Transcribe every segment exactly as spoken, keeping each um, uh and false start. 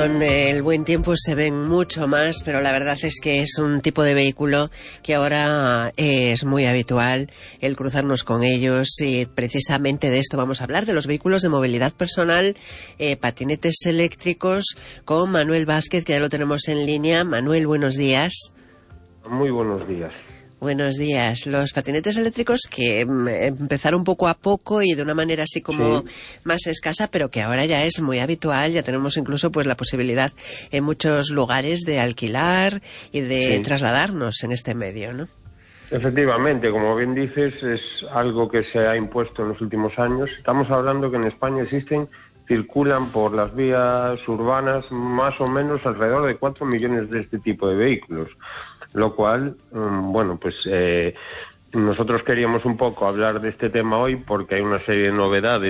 con el buen tiempo se ven mucho más, pero la verdad es que es un tipo de vehículo que ahora es muy habitual el cruzarnos con ellos, y precisamente de esto vamos a hablar, de los vehículos de movilidad personal, eh, patinetes eléctricos, con Manuel Vázquez, que ya lo tenemos en línea. Manuel, buenos días. Muy buenos días. Buenos días. Los patinetes eléctricos que empezaron poco a poco y de una manera así como sí. más escasa, pero que ahora ya es muy habitual. Ya tenemos incluso pues la posibilidad en muchos lugares de alquilar y de sí. trasladarnos en este medio, ¿no? Efectivamente, como bien dices, es algo que se ha impuesto en los últimos años. Estamos hablando que en España existen, circulan por las vías urbanas más o menos alrededor de cuatro millones de este tipo de vehículos. Lo cual, bueno, pues eh, nosotros queríamos un poco hablar de este tema hoy porque hay una serie de novedades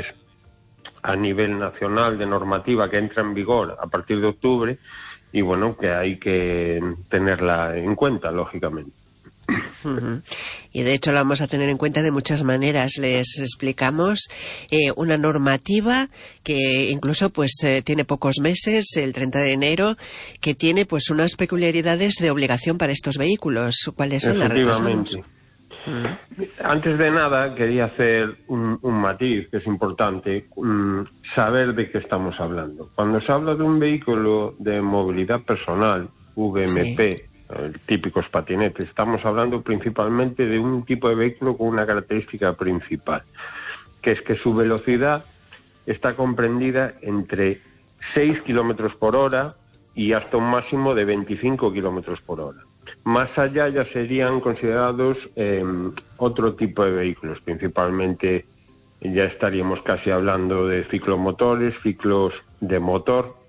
a nivel nacional de normativa que entra en vigor a partir de octubre y, bueno, que hay que tenerla en cuenta, lógicamente. Uh-huh. Y de hecho la vamos a tener en cuenta de muchas maneras. Les explicamos eh, una normativa que incluso pues eh, tiene pocos meses, el treinta de enero, que tiene pues unas peculiaridades de obligación para estos vehículos. ¿Cuáles son? Las repasamos. Uh-huh. Antes de nada quería hacer un, un matiz que es importante, um, saber de qué estamos hablando. Cuando se habla de un vehículo de movilidad personal, V M P, sí. típicos patinetes, estamos hablando principalmente de un tipo de vehículo con una característica principal, que es que su velocidad está comprendida entre seis kilómetros por hora y hasta un máximo de veinticinco kilómetros por hora. Más allá ya serían considerados eh, otro tipo de vehículos, principalmente ya estaríamos casi hablando de ciclomotores, ciclos de motor,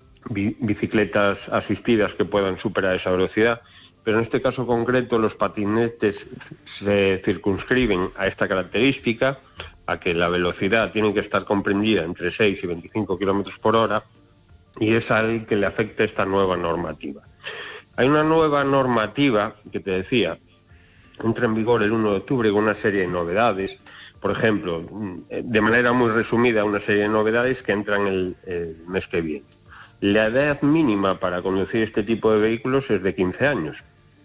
bicicletas asistidas que puedan superar esa velocidad, pero en este caso concreto los patinetes se circunscriben a esta característica, a que la velocidad tiene que estar comprendida entre seis y veinticinco kilómetros por hora, y es al que le afecta esta nueva normativa. Hay una nueva normativa que te decía, entra en vigor el uno de octubre con una serie de novedades. Por ejemplo, de manera muy resumida, una serie de novedades que entran el, el mes que viene. La edad mínima para conducir este tipo de vehículos es de quince años,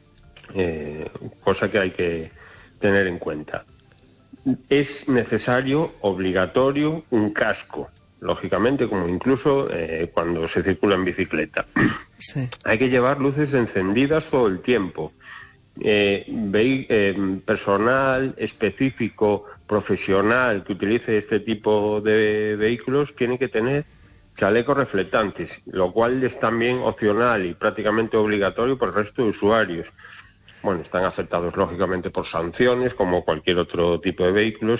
eh, cosa que hay que tener en cuenta. Es necesario, obligatorio, un casco, lógicamente, como incluso eh, cuando se circula en bicicleta. Sí. Hay que llevar luces encendidas todo el tiempo. Eh, ve- eh, personal específico, profesional, que utilice este tipo de vehículos, tiene que tener chalecos reflectantes, lo cual es también opcional y prácticamente obligatorio por el resto de usuarios. Bueno, están afectados lógicamente por sanciones, como cualquier otro tipo de vehículos.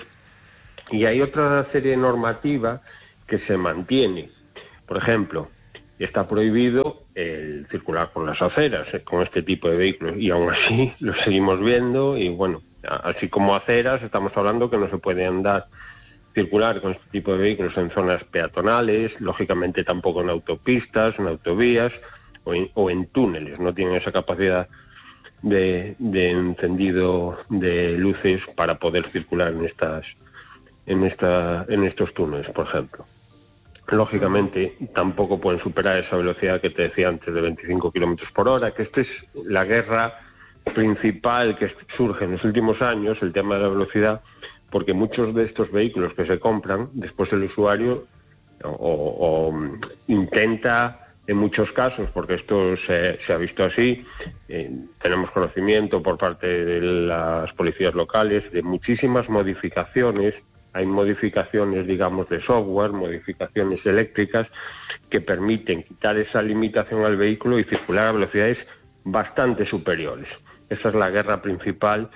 Y hay otra serie de normativa que se mantiene. Por ejemplo, está prohibido el circular por las aceras eh, con este tipo de vehículos, y aún así lo seguimos viendo. Y bueno, así como aceras, estamos hablando que no se puede andar circular con este tipo de vehículos en zonas peatonales, lógicamente tampoco en autopistas, en autovías o en, o en túneles. No tienen esa capacidad de, de encendido de luces para poder circular en estas en esta en estos túneles, por ejemplo. Lógicamente tampoco pueden superar esa velocidad que te decía antes de veinticinco kilómetros por hora, que esta es la guerra principal que surge en los últimos años, el tema de la velocidad, porque muchos de estos vehículos que se compran, después el usuario o, o intenta, en muchos casos, porque esto se, se ha visto así, eh, tenemos conocimiento por parte de las policías locales de muchísimas modificaciones. Hay modificaciones, digamos, de software, modificaciones eléctricas que permiten quitar esa limitación al vehículo y circular a velocidades bastante superiores. Esa es la guerra principal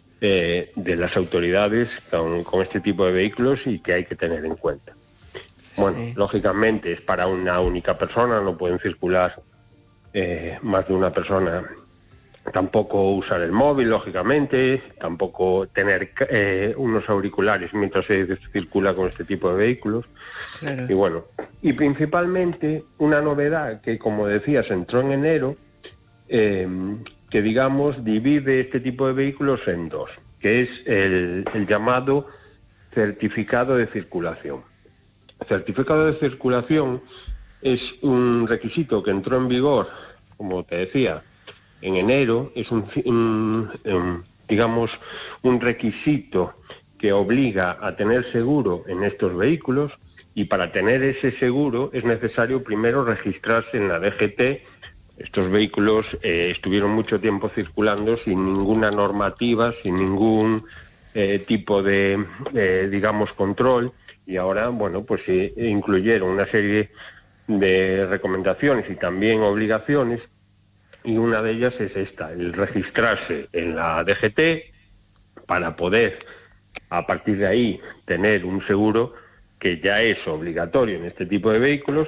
Eh, de las autoridades con, con este tipo de vehículos y que hay que tener en cuenta. Bueno, sí. Lógicamente es para una única persona, no pueden circular eh, más de una persona. Tampoco usar el móvil, lógicamente, tampoco tener eh, unos auriculares mientras se circula con este tipo de vehículos. Claro. Y bueno, y principalmente una novedad que, como decías, entró en enero, eh, que digamos divide este tipo de vehículos en dos, que es el, el llamado certificado de circulación. El certificado de circulación es un requisito que entró en vigor, como te decía, en enero. Es un, un, un digamos, un requisito que obliga a tener seguro en estos vehículos, y para tener ese seguro es necesario primero registrarse en la D G T. Estos vehículos eh, estuvieron mucho tiempo circulando sin ninguna normativa, sin ningún eh, tipo de, eh, digamos, control, y ahora, bueno, pues se eh, incluyeron una serie de recomendaciones y también obligaciones, y una de ellas es esta, el registrarse en la D G T para poder, a partir de ahí, tener un seguro que ya es obligatorio en este tipo de vehículos.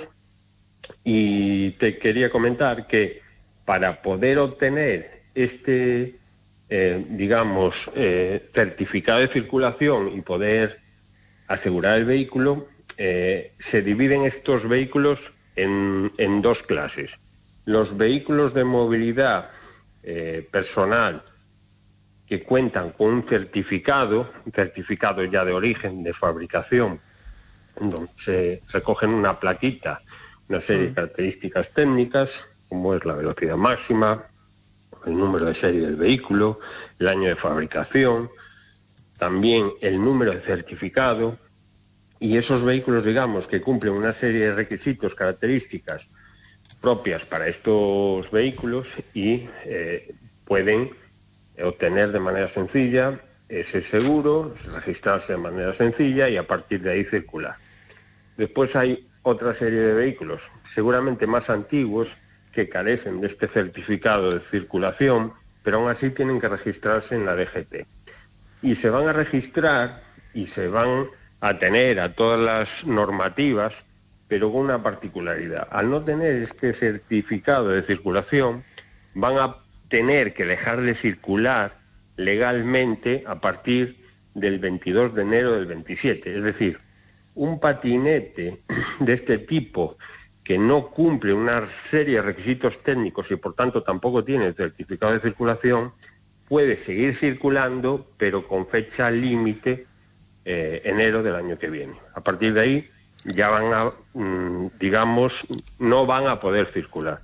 Y te quería comentar que para poder obtener este, eh, digamos, eh, certificado de circulación y poder asegurar el vehículo, eh, se dividen estos vehículos en, en dos clases. Los vehículos de movilidad eh, personal que cuentan con un certificado, un certificado ya de origen, de fabricación, donde se recogen una plaquita, una serie de características técnicas, como es la velocidad máxima, el número de serie del vehículo, el año de fabricación, también el número de certificado. Y esos vehículos, digamos, que cumplen una serie de requisitos, características propias para estos vehículos, y eh, pueden obtener de manera sencilla ese seguro, registrarse de manera sencilla y a partir de ahí circular. Después hay otra serie de vehículos, seguramente más antiguos, que carecen de este certificado de circulación, pero aún así tienen que registrarse en la D G T. Y se van a registrar y se van a tener a todas las normativas, pero con una particularidad. Al no tener este certificado de circulación, van a tener que dejar de circular legalmente a partir del veintidós de enero del veintisiete. Es decir, un patinete de este tipo que no cumple una serie de requisitos técnicos y por tanto tampoco tiene el certificado de circulación, puede seguir circulando, pero con fecha límite eh, enero del año que viene. A partir de ahí ya van a, mmm, digamos, no van a poder circular.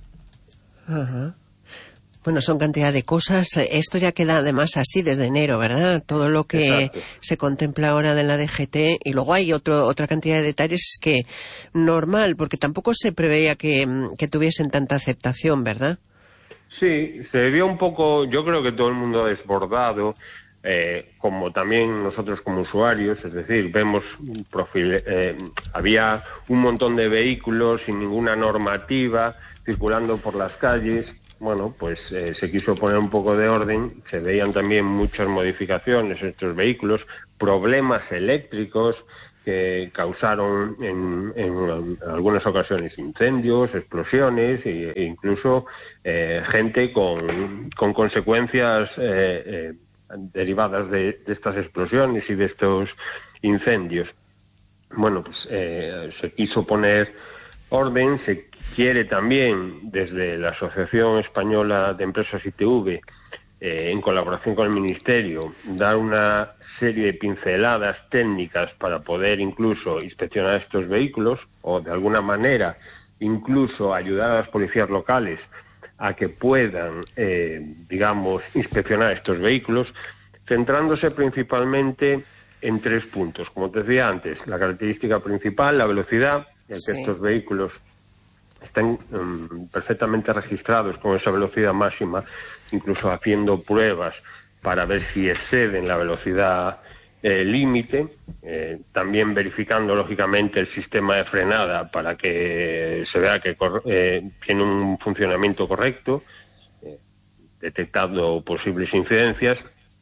Ajá. Bueno, son cantidad de cosas. Esto ya queda además así desde enero, ¿verdad? Todo lo que Exacto. se contempla ahora de la D G T, y luego hay otro, otra cantidad de detalles que normal, porque tampoco se preveía que, que tuviesen tanta aceptación, ¿verdad? Sí, se vio un poco, yo creo que todo el mundo ha desbordado, eh, como también nosotros como usuarios, es decir, vemos un profil, eh, había un montón de vehículos sin ninguna normativa circulando por las calles. Bueno, pues eh, se quiso poner un poco de orden, se veían también muchas modificaciones en estos vehículos, problemas eléctricos que causaron en, en algunas ocasiones incendios, explosiones e, e incluso eh, gente con, con consecuencias eh, eh, derivadas de, de estas explosiones y de estos incendios. Bueno, pues eh, se quiso poner orden, se quiere también desde la Asociación Española de Empresas I T V, eh, en colaboración con el Ministerio, dar una serie de pinceladas técnicas para poder incluso inspeccionar estos vehículos, o de alguna manera incluso ayudar a las policías locales a que puedan, eh, digamos, inspeccionar estos vehículos, centrándose principalmente en tres puntos. Como te decía antes, la característica principal, la velocidad, el que Sí. estos vehículos estén um, perfectamente registrados con esa velocidad máxima, incluso haciendo pruebas para ver si exceden la velocidad eh, límite, eh, también verificando lógicamente el sistema de frenada para que se vea que eh, tiene un funcionamiento correcto, eh, detectando posibles incidencias,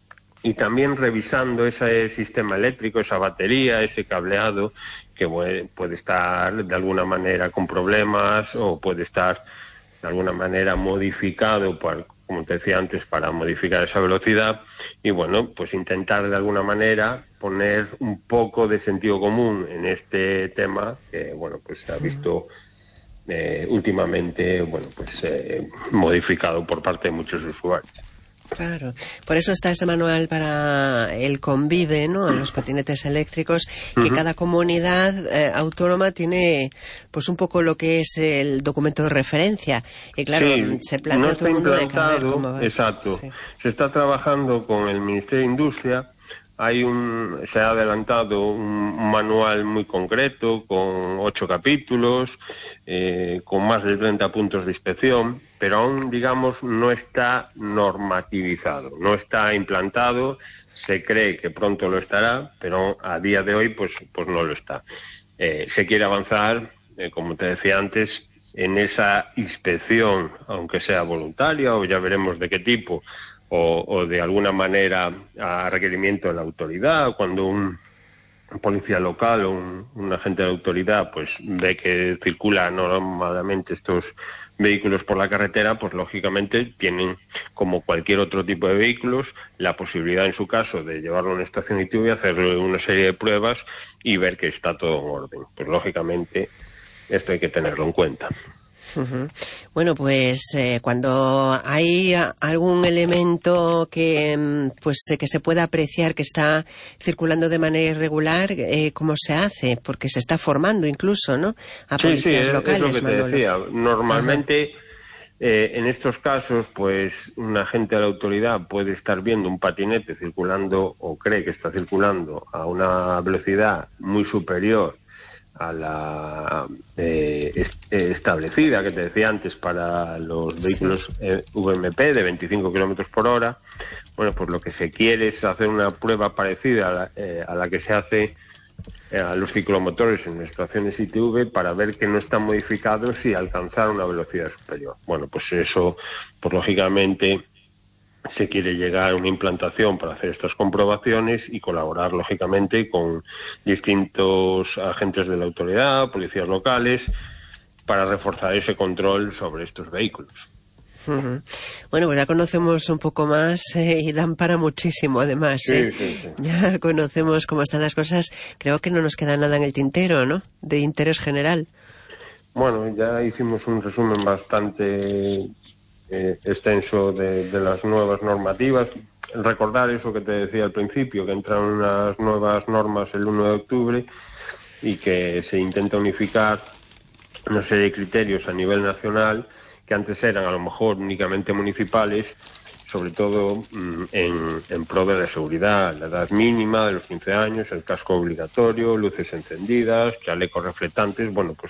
y también revisando ese sistema eléctrico, esa batería, ese cableado que puede estar de alguna manera con problemas o puede estar de alguna manera modificado, por, como te decía antes, para modificar esa velocidad. Y bueno, pues intentar de alguna manera poner un poco de sentido común en este tema que, bueno, pues se ha visto eh, últimamente, bueno, pues eh, modificado por parte de muchos usuarios. Claro, por eso está ese manual para el Convive, ¿no? Los patinetes eléctricos, que uh-huh. cada comunidad eh, autónoma tiene, pues un poco lo que es el documento de referencia. Y claro, sí, se plantea no todo el mundo de cómo va. Exacto. Sí. Se está trabajando con el Ministerio de Industria. Hay un, se ha adelantado un manual muy concreto con ocho capítulos, eh, con más de treinta puntos de inspección, pero aún, digamos, no está normativizado, no está implantado. Se cree que pronto lo estará, pero a día de hoy, pues, pues no lo está. Eh, se quiere avanzar, eh, como te decía antes, en esa inspección, aunque sea voluntaria o ya veremos de qué tipo. O, o de alguna manera a requerimiento de la autoridad, cuando un, un policía local o un, un agente de autoridad pues ve que circulan normalmente estos vehículos por la carretera, pues lógicamente tienen, como cualquier otro tipo de vehículos, la posibilidad en su caso de llevarlo a una estación I T V y hacerle una serie de pruebas y ver que está todo en orden. Pues lógicamente esto hay que tenerlo en cuenta. Uh-huh. Bueno, pues eh, cuando hay a, algún elemento que pues eh, que se pueda apreciar que está circulando de manera irregular, eh, ¿cómo se hace? Porque se está formando incluso, ¿no? A sí, policías sí, locales, es lo que te Manolo. decía. Normalmente, eh, en estos casos, pues un agente de la autoridad puede estar viendo un patinete circulando o cree que está circulando a una velocidad muy superior a la eh, est- establecida que te decía antes para los vehículos eh, V M P de veinticinco kilómetros por hora. Bueno, pues lo que se quiere es hacer una prueba parecida a la, eh, a la que se hace eh, a los ciclomotores en estaciones I T V para ver que no están modificados y alcanzar una velocidad superior. Bueno, pues eso, pues lógicamente se quiere llegar a una implantación para hacer estas comprobaciones y colaborar, lógicamente, con distintos agentes de la autoridad, policías locales, para reforzar ese control sobre estos vehículos. Uh-huh. Bueno, pues ya conocemos un poco más eh, y dan para muchísimo, además. ¿eh? Sí, sí, sí. Ya conocemos cómo están las cosas. Creo que no nos queda nada en el tintero, ¿no? De interés general. Bueno, ya hicimos un resumen bastante Eh, extenso de, de las nuevas normativas. Recordar eso que te decía al principio, que entran unas nuevas normas el uno de octubre y que se intenta unificar una serie de criterios a nivel nacional que antes eran a lo mejor únicamente municipales, sobre todo mmm, en, en pro de la seguridad, la edad mínima de los quince años, el casco obligatorio, luces encendidas, chalecos reflectantes, bueno, pues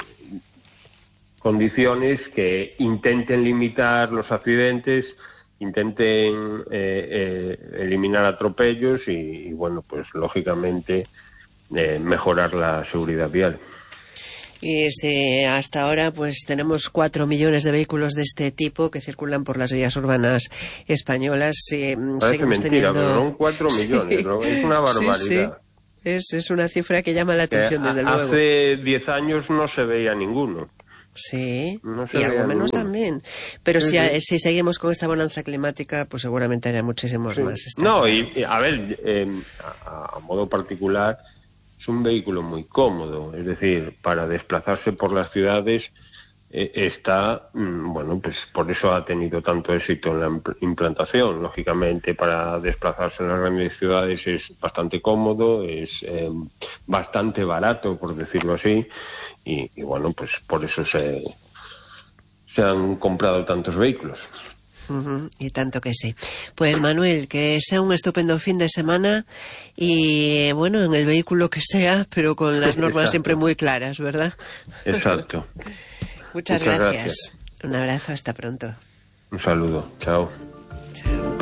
condiciones que intenten limitar los accidentes, intenten eh, eh, eliminar atropellos y, y, bueno, pues lógicamente eh, mejorar la seguridad vial. Y si hasta ahora pues tenemos cuatro millones de vehículos de este tipo que circulan por las vías urbanas españolas, eh, Parece seguimos mentira, teniendo... pero son cuatro millones, sí. ¿no? Es una barbaridad. Sí, sí. Es, es una cifra que llama la atención, que desde a, luego. Hace diez años no se veía ninguno. Sí, no y algo menos ninguno. También. Pero sí, si, sí. si seguimos con esta bonanza climática, pues seguramente haya muchísimos sí. más. No, y, y a ver, eh, a, a modo particular, es un vehículo muy cómodo. Es decir, para desplazarse por las ciudades eh, está, mm, bueno, pues por eso ha tenido tanto éxito en la implantación. Lógicamente, para desplazarse en las grandes ciudades es bastante cómodo, es eh, bastante barato, por decirlo así. Y, y bueno, pues por eso se, se han comprado tantos vehículos. Uh-huh, y tanto que sí. Pues Manuel, que sea un estupendo fin de semana y bueno, en el vehículo que sea, pero con las normas Exacto. siempre muy claras, ¿verdad? Exacto. Muchas, Muchas gracias. gracias. Un abrazo, hasta pronto. Un saludo, chao. Chao.